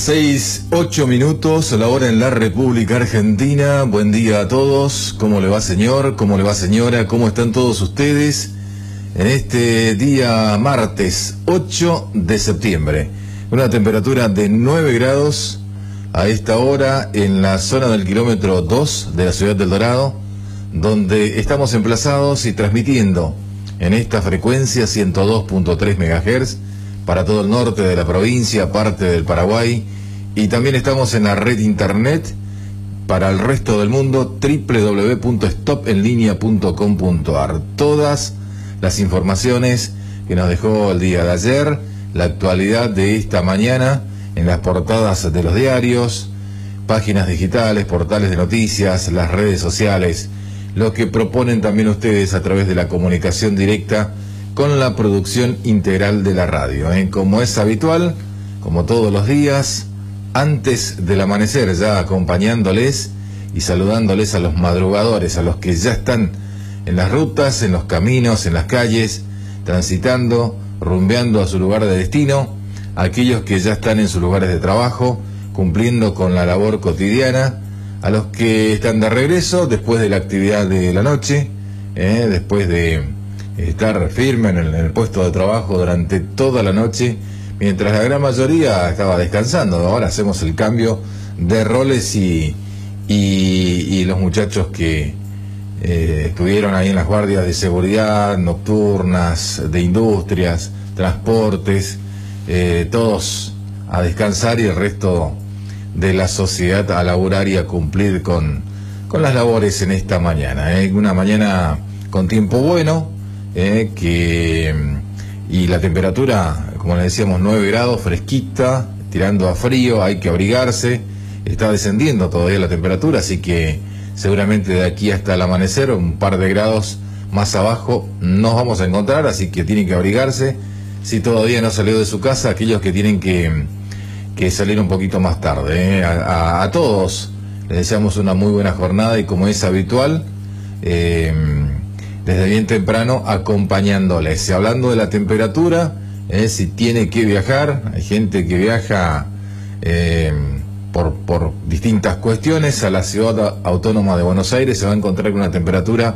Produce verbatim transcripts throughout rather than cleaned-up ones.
seis, ocho minutos, la hora en la República Argentina. Buen día a todos. ¿Cómo le va, señor? ¿Cómo le va, señora? ¿Cómo están todos ustedes? En este día martes ocho de septiembre. Una temperatura de nueve grados a esta hora en la zona del kilómetro dos de la ciudad del Dorado, donde estamos emplazados y transmitiendo en esta frecuencia ciento dos punto tres megahertz para todo el norte de la provincia, parte del Paraguay, y también estamos en la red internet para el resto del mundo, doble u doble u doble u punto stop en línea punto com punto a r. Todas las informaciones que nos dejó el día de ayer, la actualidad de esta mañana en las portadas de los diarios, páginas digitales, portales de noticias, las redes sociales, lo que proponen también ustedes a través de la comunicación directa con la producción integral de la radio, ¿eh? Como es habitual, como todos los días, antes del amanecer, ya acompañándoles y saludándoles a los madrugadores, a los que ya están en las rutas, en los caminos, en las calles, transitando, rumbeando a su lugar de destino, a aquellos que ya están en sus lugares de trabajo, cumpliendo con la labor cotidiana, a los que están de regreso después de la actividad de la noche, ¿eh? Después de estar firme en el, en el puesto de trabajo durante toda la noche, mientras la gran mayoría estaba descansando. Ahora hacemos el cambio de roles y, y, y los muchachos que eh, estuvieron ahí en las guardias de seguridad nocturnas, de industrias, transportes, eh, todos a descansar y el resto de la sociedad a laburar y a cumplir con, con las labores en esta mañana, ¿eh? Una mañana con tiempo bueno, Eh, que y la temperatura, como le decíamos, nueve grados, fresquita, tirando a frío, hay que abrigarse, está descendiendo todavía la temperatura, así que seguramente de aquí hasta el amanecer, un par de grados más abajo nos vamos a encontrar, así que tienen que abrigarse. Si todavía no salió de su casa, aquellos que tienen que, que salir un poquito más tarde, ¿eh? a, a, a todos les deseamos una muy buena jornada y, como es habitual, eh, desde bien temprano acompañándoles. Y hablando de la temperatura, eh, si tiene que viajar, hay gente que viaja eh, por, por distintas cuestiones a la ciudad autónoma de Buenos Aires, se va a encontrar con una temperatura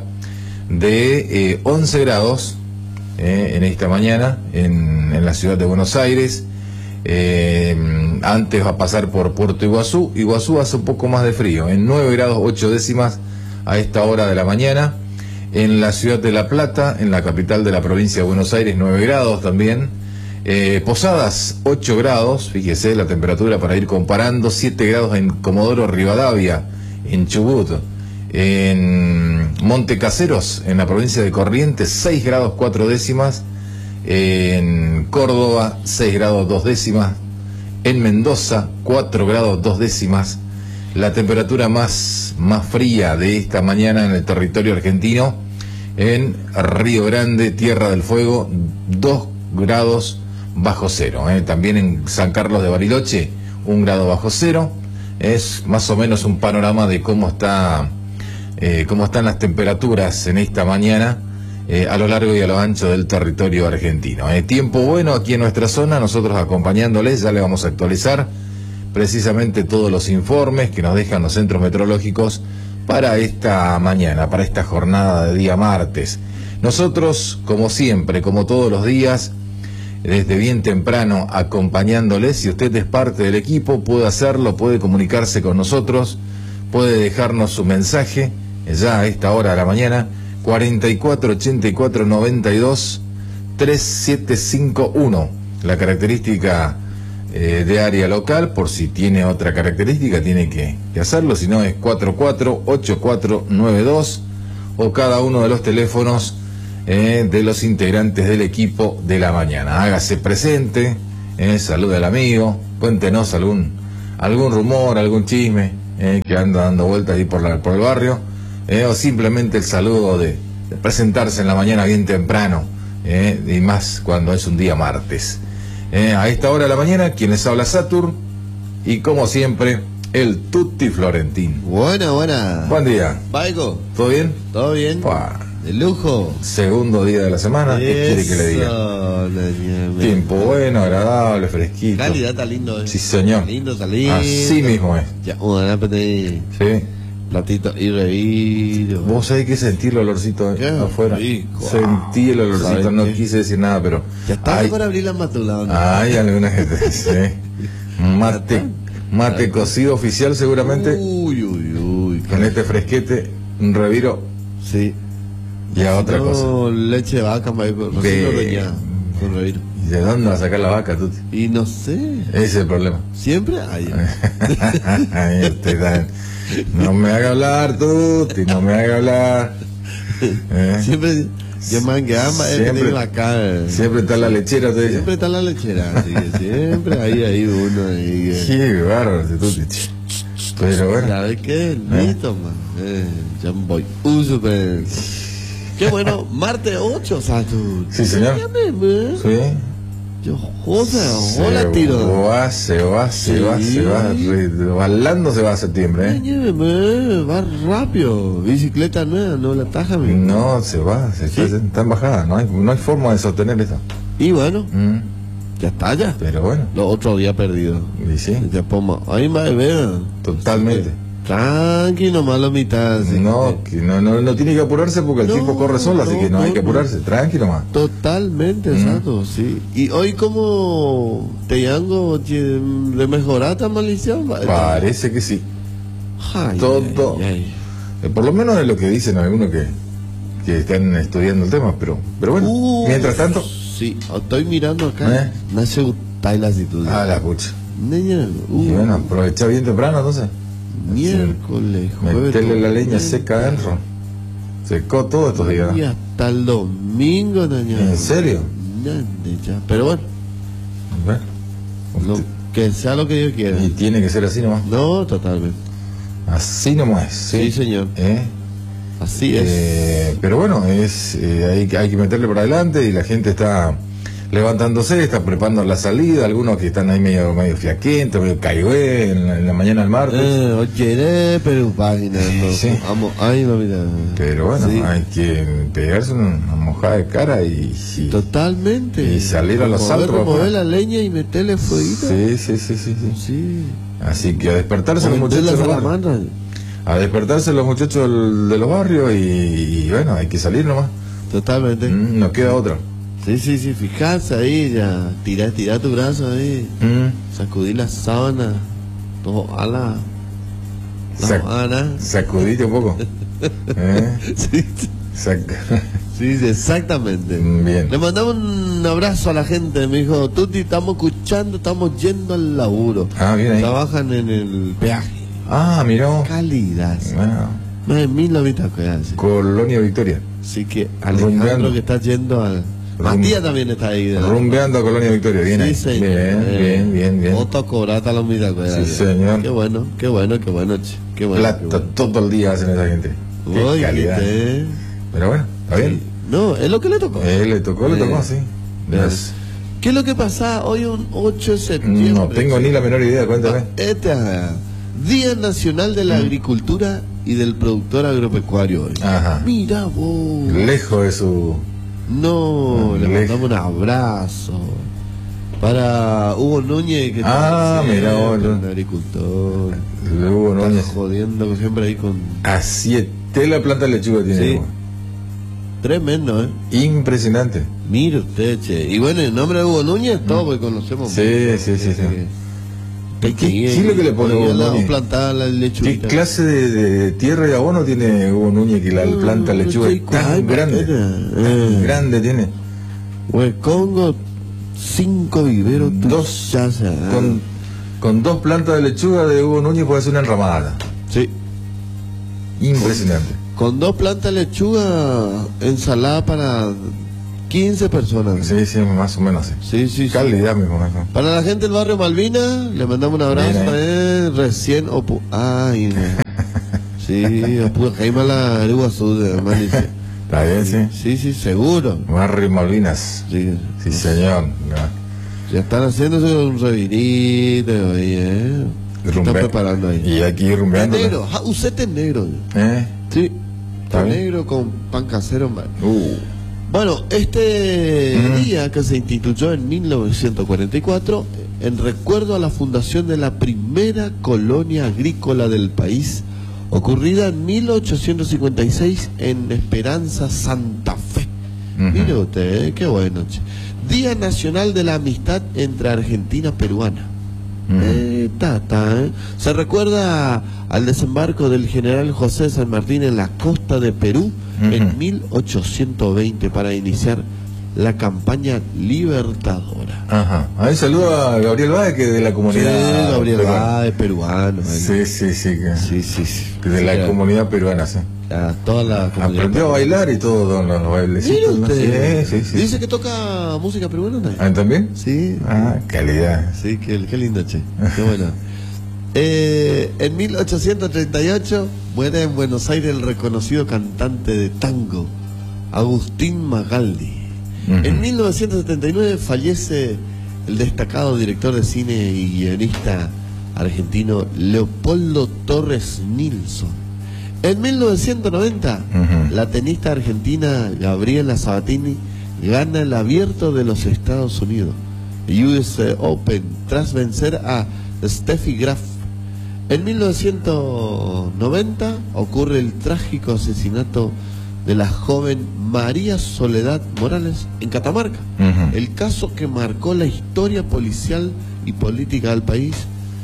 de eh, once grados eh, en esta mañana en, en la ciudad de Buenos Aires. Eh, antes va a pasar por Puerto Iguazú. Iguazú hace un poco más de frío, en nueve grados ocho décimas a esta hora de la mañana. En la ciudad de La Plata, en la capital de la provincia de Buenos Aires, nueve grados también. Eh, Posadas, ocho grados, fíjese la temperatura para ir comparando, siete grados en Comodoro Rivadavia, en Chubut. En Monte Caseros, en la provincia de Corrientes, seis grados cuatro décimas. En Córdoba, seis grados dos décimas. En Mendoza, cuatro grados dos décimas. La temperatura más, más fría de esta mañana en el territorio argentino, en Río Grande, Tierra del Fuego, dos grados bajo cero. ¿eh? También en San Carlos de Bariloche, un grado bajo cero. Es más o menos un panorama de cómo está, eh, cómo están las temperaturas en esta mañana eh, a lo largo y a lo ancho del territorio argentino. ¿eh? Tiempo bueno aquí en nuestra zona, nosotros acompañándoles, ya le vamos a actualizar precisamente todos los informes que nos dejan los centros meteorológicos para esta mañana, para esta jornada de día martes. Nosotros, como siempre, como todos los días, desde bien temprano acompañándoles. Si usted es parte del equipo, puede hacerlo, puede comunicarse con nosotros, puede dejarnos su mensaje ya a esta hora de la mañana, cuarenta y cuatro ochenta y cuatro noventa y dos treinta y siete cincuenta y uno, la característica Eh, de área local. Por si tiene otra característica tiene que, que hacerlo, si no es cuatro cuatro ocho cuatro nueve dos, o cada uno de los teléfonos eh, de los integrantes del equipo de la mañana. Hágase presente, eh, salude al amigo, cuéntenos algún algún rumor, algún chisme eh, que anda dando vueltas ahí por, la, por el barrio, eh, o simplemente el saludo de, de presentarse en la mañana bien temprano, eh, y más cuando es un día martes. Eh, a esta hora de la mañana, quien les habla, Satur, y como siempre, el Tutti Florentín. Buena, buena. Buen día. Vaigo. ¿Todo bien? ¿Todo bien? Buah, De lujo. Segundo día de la semana, ¿qué quiere que le diga? Eso, Tiempo bueno, agradable, fresquito. Calidad está lindo, eh. Sí, señor. Está lindo, está lindo. Así mismo es. Ya, una pedir Sí. platito y reído. Vos hay que sentir el olorcito Qué afuera. rico. Sentí el olorcito, ¿Sabes no qué? quise decir nada, pero Ya está hay, para abrir la matula. ¿No? hay alguna gente, sí. Mate, mate cocido oficial seguramente, Uy, uy, uy. con este fresquete, un reviro Sí. y a otra no, cosa. leche de vaca, maíz, recién Ve- ordeñada, con reviro. ¿Y de dónde va a sacar la vaca, tú? Y no sé, Ese es el problema. siempre hay. Ahí usted está. No me haga hablar, Tuti, no me haga hablar. ¿Eh? Siempre, yo man que ama, es que Siempre- tengo acá. eh. Siempre está la lechera, te dice. Siempre está la lechera, así que siempre hay ahí uno ahí. que- Qué bárbaro, este Tuti. Pero bueno, ¿Sabes qué? Listo, man. Eh, ya voy. Un super. Qué bueno, martes ocho, o sea, tú. Sí, señor. Dígame, man. sí. Yo, José, Se hola, tiro. va, se va, se Sí. va, se va. re- Balando se va a septiembre, ¿eh? Dígame, va rápido. Bicicleta nueva, no la taja, mi. No, se va, se Sí. está, está en bajada. No hay, no hay forma de sostener esto. Y bueno, Mm, ya está, ya. pero bueno, Los otros días perdidos. y sí, Ya pongo. Ahí va a ver. totalmente. Tranqui, nomás la mitad. así No, que- que no, no, no tiene que apurarse porque el No, tiempo corre solo, así no, que no hay no, que no. apurarse. Tranquilo más. Totalmente, Mm. exacto, sí. Y hoy como te llamo de mejorar esta maldición. va- Parece que sí. Ay, todo. ay, ay. Eh, Por lo menos es lo que dicen algunos que, que están estudiando el tema, pero, pero bueno, Uh, mientras tanto, Sí, estoy mirando acá. ¿Eh? Nace Utay la actitud. a la pucha. Niña, uh, Y bueno, aprovecha bien temprano entonces. miércoles, jueves. Meterle la leña domingo, seca adentro. Secó todo estos días. Y hasta el domingo, niña. ¿En serio? Ñande, ya. Pero bueno, Bueno, lo usted- que sea lo que Dios quiera. y tiene que ser así nomás. No, totalmente. Así nomás. Sí, Sí, señor. ¿Eh? Así es. Eh, pero bueno, es eh, hay, que- hay que meterle por adelante y la gente está levantándose, está preparando la salida, algunos que están ahí medio, medio fiaquientos, medio caigüe en, la- en la mañana del martes. Eh, oye, pero página, no, Sí. amo, ay, mamita. Pero bueno, Sí. hay que pegarse una, una mojada de cara y, y- Totalmente. Y salir a los Remover, saltos, remover papá. la leña y meterle fueguito. sí, sí, sí, sí, sí. Sí. Así que a despertarse los O meter muchachos la del barrio. salamandra. A despertarse los muchachos del- de los barrios y, y bueno, hay que salir nomás. Totalmente. Mm, nos queda otra. Sí, sí, sí, fijarse ahí ya. Tira, tira tu brazo ahí. Mm, Sacudir la sábana. Todo ala. La Sac- sábana. sacudite un poco. ¿Eh? Sí, Sac- sí, sí, exactamente. Bien. Le mandamos un abrazo a la gente. Me dijo, Tuti, estamos escuchando, estamos yendo al laburo. Ah, bien ahí. Trabajan en el peaje. Ah, miró. Calidad. Bueno, Más de mil lobitas que hace. Colonia Victoria. Así que Alejandro Rumbeando. que está yendo al... Rum- Matías también está ahí. de la- Rumbeando a Colonia Victoria. Bien ahí. Sí, señor. Bien, Eh, bien, bien, bien. Otro cobrata la humildad. Sí, señor. Qué bueno, qué bueno, qué bueno, che. Qué bueno. qué Plata bueno. todo el día hacen esa gente. Qué Uy, calidad. ¿viste? Pero bueno, está bien. Sí. No, es lo que le tocó. Eh, le tocó, le Eh, tocó, sí. Vean. Las- ¿Qué es lo que pasa hoy un ocho de septiembre? No tengo ni la menor idea, cuéntame. Este ah, Día Nacional de la Agricultura y del Productor Agropecuario hoy. Ajá. Mira vos. Lejos de su... No, le Lej- mandamos un abrazo para Hugo Núñez que Ah, está mira vos, siempre, ¿no? un agricultor. Hugo Está Núñez. jodiendo siempre ahí con Así es. Te la planta de lechuga tiene. Sí. Hugo. tremendo, ¿eh? Impresionante. Mire usted, che. Y bueno, el nombre de Hugo Núñez, todos porque conocemos. Sí, sí, sí, Así sí. que- ¿Qué- hay que qué- ir, qué es lo que le pone ir Hugo al lado, Núñez? plantar la ¿Qué lechuguita. clase de, de tierra y abono tiene Hugo Núñez que la planta de lechuga sí, es tan ay, grande? eh. Tan grande tiene. Güey, Congo, cinco viveros, tú Dos. ya sabes. Con, con dos plantas de lechuga de Hugo Núñez puede hacer una enramada. Sí. Impresionante. Con dos plantas de lechuga, ensalada para quince personas. Sí, sí, más o menos así. Sí, sí, sí. Calidad mismo. eso. Para la gente del barrio Malvina, le mandamos un abrazo. Bien, Eh, recién opu... Ay, no. Sí, opu... Jaime la Iguazú de Malicia. Está bien, sí. Sí, sí, seguro. Barrio Malvinas. Sí. Sí, señor. Ya están haciéndose un revirito ahí, ¿eh? ¿Qué están Rumbe- preparando ahí? Y aquí Es rumbeando. negro, ja, usted es negro. ¿Eh? Sí. Monto negro con pan casero. Uh. Bueno, este Mm. día que se instituyó en mil novecientos cuarenta y cuatro en recuerdo a la fundación de la primera colonia agrícola del país, ocurrida en mil ochocientos cincuenta y seis en Esperanza, Santa Fe. Uh-huh. Mire usted, ¿eh? Qué bueno. Che. Día Nacional de la Amistad entre Argentina y Peruana. Uh-huh. Eh, tata, ¿eh? Se recuerda al desembarco del general José San Martín en la costa de Perú uh-huh. en mil ochocientos veinte para iniciar la campaña libertadora. Ajá. A ver, saludo a Gabriel Báez, que de la comunidad. Sí, Gabriel peruana. Báez, peruano. Sí, sí, sí. Que, sí, sí, sí. que de sí, la ya, comunidad peruana, sí. ya, toda la comunidad Aprendió a bailar y todo, los, los bailecitos. ¿No? Sí, sí, sí. Dice que toca música peruana, ¿no? ¿Ah, también? Sí. Ah, calidad. Sí, qué, qué lindo, che. Qué bueno. Eh, en mil ochocientos treinta y ocho muere en Buenos Aires el reconocido cantante de tango, Agustín Magaldi. Uh-huh. En mil novecientos setenta y nueve fallece el destacado director de cine y guionista argentino Leopoldo Torres Nilsson. En mil novecientos noventa, uh-huh. la tenista argentina Gabriela Sabatini gana el Abierto de los Estados Unidos, U S Open, tras vencer a Steffi Graf. En mil novecientos noventa ocurre el trágico asesinato de la joven María Soledad Morales en Catamarca. Uh-huh. El caso que marcó la historia policial y política del país,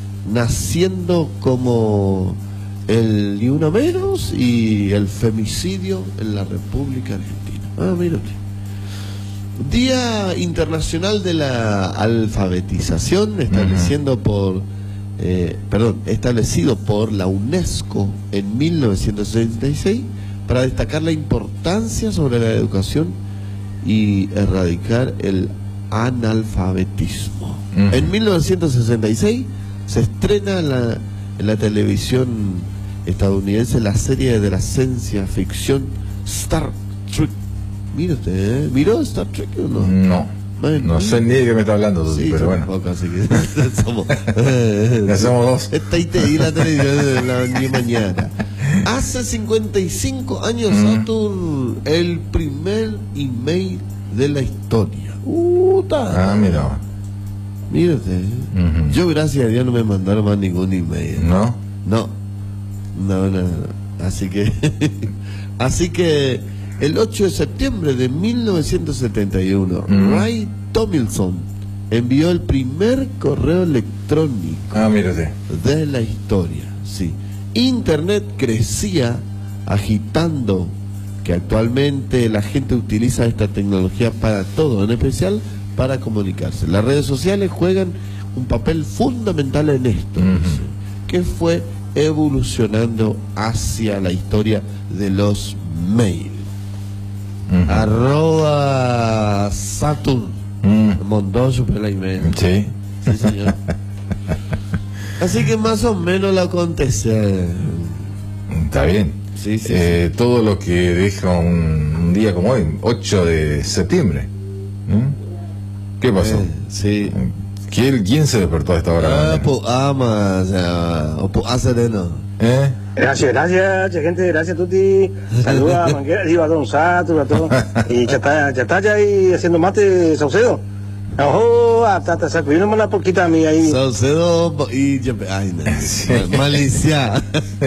naciendo como el ni uno menos y el femicidio en la República Argentina. Ah, mira usted. Día Internacional de la Alfabetización, estableciendo uh-huh. por eh, perdón, establecido por la UNESCO en mil novecientos sesenta y seis para destacar la importancia sobre la educación y erradicar el analfabetismo. Uh-huh. En mil novecientos sesenta y seis se estrena la, en la televisión estadounidense la serie de la ciencia ficción Star Trek. Mire usted, ¿eh? ¿Miró Star Trek o no? No. Bueno, no sé ni de qué me está hablando, sí, pero bueno. Poco, así que somos, eh, ya somos dos. Esta I T I la televisión de la ni mañana. Hace cincuenta y cinco años, mm. Saturn, el primer email de la historia. Uh, ah, mira. Mire usted. Uh-huh. Yo, gracias a Dios, no me mandaron más ningún email. ¿No? No. No, no, no. Así que. Así que. El ocho de septiembre de mil novecientos setenta y uno, mm. Ray Tomlinson envió el primer correo electrónico ah, mírate. de la historia. Sí. Internet crecía, agitando que actualmente la gente utiliza esta tecnología para todo, en especial para comunicarse. Las redes sociales juegan un papel fundamental en esto, mm-hmm. ¿sí? que fue evolucionando hacia la historia de los mails. Uh-huh. Arroba Saturn uh-huh. montó su pela email. Sí. Sí, señor. Así que más o menos lo acontece. Está bien. Sí, sí, eh, sí. Todo lo que deja un, un día como hoy, ocho de septiembre. ¿Mm? ¿Qué pasó? Eh, sí. ¿Quién, ¿Quién se despertó a esta hora? Ah, pues ama, o sea, o pues sereno. ¿Eh? Gracias, gracias, gente, gracias a tutti. Saluda a Manguera, digo a Don Sato, a todos. Y ya está, ya está ya ahí haciendo mate, Saucedo. Ojo, hasta hasta sacudiendo una poquita a mí ahí. Saucedo y ay, no, sí. Malicia.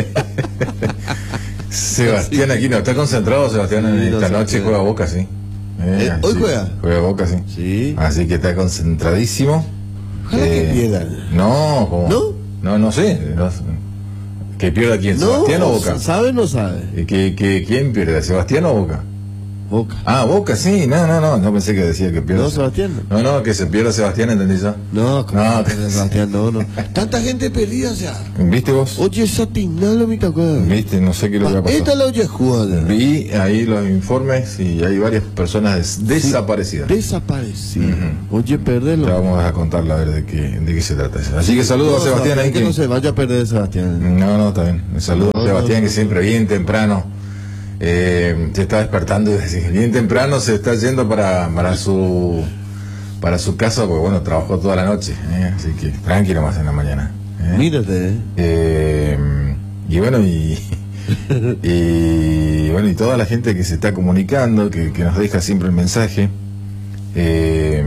Sebastián aquí no está concentrado, Sebastián, en esta no, noche juega Boca, sí. Eh, eh, ¿Hoy sí, juega? Juega Boca, sí. Sí. Así que está concentradísimo. Ojalá eh, que pierdan. No, ¿cómo? ¿No? No, no sé. No, ¿que pierda quién? No, ¿Sebastián o Boca? ¿Sabe o no sabe? ¿Que, que, ¿Quién pierde? ¿Sebastián o Boca? Boca. Ah, Boca, sí, no, no, no, no pensé que decía que pierda. No, Sebastián. No, no, que se pierda Sebastián, ¿entendí yo? No, ¿cómo no, que Sebastián? No, no. Tanta gente perdida ya. ¿Viste vos? Oye, Satinalo, mi tocó. ¿Viste? No sé qué es lo que ha pasado. Esta la oye jugada. Vi ahí los informes y hay varias personas des desaparecidas. Sí, desaparecidas. Uh-huh. Oye, perderlo. Ya vamos a contarle a ver de qué, de qué se trata eso. Así que saludos no, a Sebastián ahí. Que, que no se vaya a perder Sebastián. No, no, está bien. Saludos no, a Sebastián, no, no, que siempre bien temprano. Eh, se está despertando y bien temprano se está yendo para, para su para su casa porque bueno, trabajó toda la noche, ¿eh? Así que tranquilo más en la mañana, ¿eh? Mírate, ¿eh? Eh, y bueno, y, Y bueno, y toda la gente que se está comunicando, que, que nos deja siempre el mensaje, eh,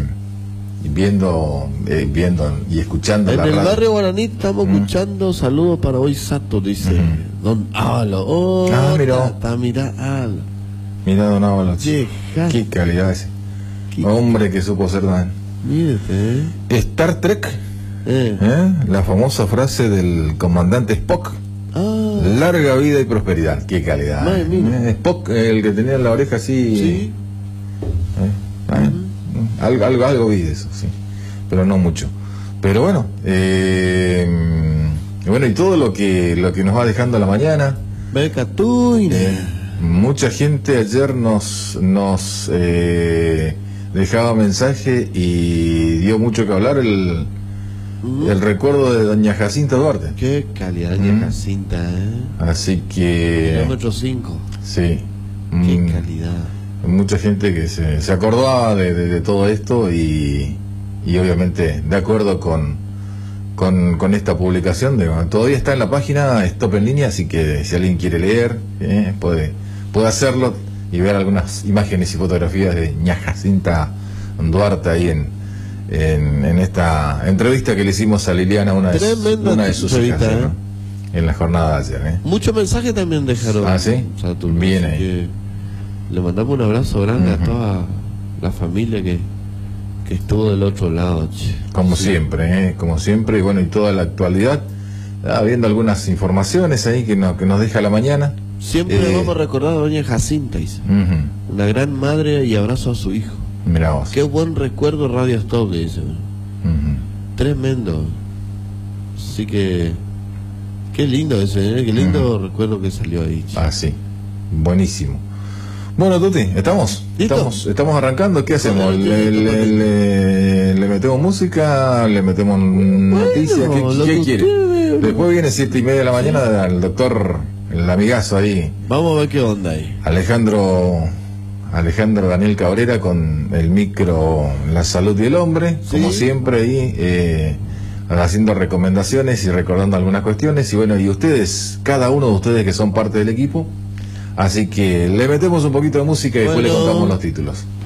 viendo, eh, viendo y escuchando En la el radio. barrio Guaraní estamos Mm. escuchando saludos para hoy Sato, dice Mm. Don Ávalo. Oh, Ah, mirá. está, mirá, Ávalo. Mira, don Ábalos. Che, ja- Qué calidad ese. qué- Hombre que supo ser tan... Mírate, ¿eh? Star Trek, Eh. ¿eh? La famosa frase del comandante Spock. Ah, Larga vida y prosperidad. Qué calidad. Madre ¿eh? mía. Eh, Spock, el que tenía la oreja así. sí. ¿eh? Ah, ¿eh? Algo, algo, algo vi de eso, sí. Pero no mucho. Pero bueno, eh, bueno, y todo lo que lo que nos va dejando a la mañana. Beca Tuina. Eh, mucha gente ayer nos nos eh, dejaba mensaje y dio mucho que hablar el, Mm. el recuerdo de doña Jacinta Duarte. Qué calidad de Mm. Jacinta, ¿eh? Así que Kilómetro cinco. sí, Qué mm, calidad. mucha gente que se, se acordaba de, de- de todo esto y, y obviamente de acuerdo con, con, con esta publicación. De, todavía está en la página Stop en Línea, así que si alguien quiere leer, eh, puede, puede hacerlo y ver algunas imágenes y fotografías de ña Jacinta Duarte ahí en, en, en esta entrevista que le hicimos a Liliana, una de, sus- Tremenda una de sus entrevista, hijas, ¿eh? ¿no? En la jornada de ayer. ¿eh? Muchos mensajes también dejaron. Ah, ¿sí? Saturno, Bien así ahí. que le mandamos un abrazo grande Ujú. a toda la familia que, que estuvo del otro lado, che. Como Sí. siempre, ¿eh? Como siempre, y bueno, y toda la actualidad, ah, viendo algunas informaciones ahí que, no, que nos deja la mañana. Siempre Eh. vamos a recordar a doña Jacinta, dice. Ujú. Una gran madre y abrazo a su hijo. Mirá vos. Qué buen recuerdo Radio Stop, le dice. Ujú. Tremendo. Así que... Qué lindo ese, ¿eh? Qué lindo recuerdo que salió ahí, che. Ah, sí. Buenísimo. Bueno, Tuti, ¿estamos? ¿Listo? ¿Estamos, estamos arrancando? ¿Qué hacemos? Ponele, ¿Le, listo, le, ponele. le- le metemos música? ¿Le metemos noticias? ¿Qué, lo qué que quiere? usted- Después viene siete y media de la mañana el doctor, el amigazo ahí, Vamos a ver qué onda ahí. Alejandro Alejandro Daniel Cabrera con el micro La Salud y el Hombre, Sí. como siempre ahí eh, haciendo recomendaciones y recordando algunas cuestiones. Y bueno, y ustedes, cada uno de ustedes que son parte del equipo, así que le metemos un poquito de música y después Bueno. le contamos los títulos.